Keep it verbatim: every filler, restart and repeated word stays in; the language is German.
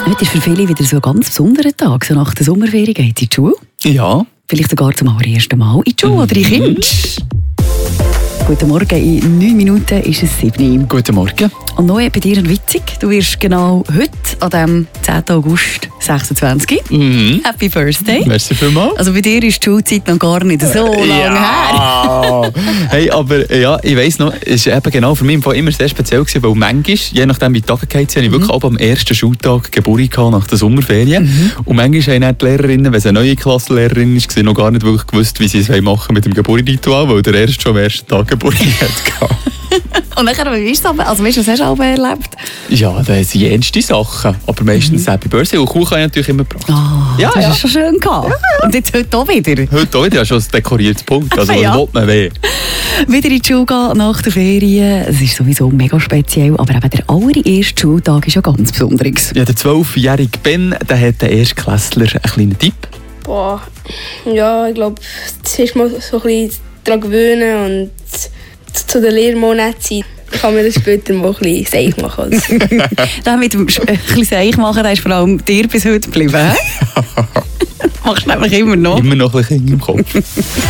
Heute ist für viele wieder so ein ganz besonderer Tag. So nach der Sommerferien geht es in die Schule. Ja. Vielleicht sogar zum allerersten Mal in die Schule Mhm. oder in Kind. Guten Morgen, in neun Minuten ist es sieben. Guten Morgen. Und noch bei dir ein witzig. Du wirst genau heute, an dem zehnten August sechsundzwanzig. Mhm. Happy Birthday. Merci vielmals. Also bei dir ist die Schulzeit noch gar nicht so lange her. Ja. Hey, aber ja, ich weiss noch, es war eben genau für mich im Fall immer sehr speziell gewesen, weil manchmal, je nachdem wie die Tage geht, habe ich wirklich auch am ersten Schultag Geburt gehabt nach der Sommerferien. Mhm. Und manchmal haben dann die Lehrerinnen, wenn es eine neue Klassenlehrerin war, noch gar nicht wirklich gewusst, wie sie es machen mit dem Geburtsritual, weil der erste schon am ersten Tag Geburt hatte. Und nachher, wie ist es aber? Also, weißt du, was hast du auch erlebt? Ja, das sind jenste Sachen. Aber meistens mhm. Happy Birthday. Und Kuchen habe ich natürlich immer gebracht. Oh, ja, das ja. ist schon schön gehabt. Ja. Und jetzt heute auch wieder. Heute auch wieder, ja, schon ein dekoriertes Punkt. Also, ja. was will man weh? Wieder in die Schule gehen nach der Ferien. Es ist sowieso mega speziell. Aber eben der allererste Schultag ist ja ganz besonderes. Ja, der zwölfjährige Ben, der hat den Erstklässler einen kleinen Tipp. Boah, ja, ich glaube, zuerst mal so ein bisschen daran gewöhnen und zu der Lehre mal nett sein. Dann kann man das später mal ein bisschen seich machen. Das mit dem Sch- ein bisschen seich machen, das ist vor allem dir bis heute geblieben. Machst du nämlich immer noch. Immer noch ein bisschen im Kopf.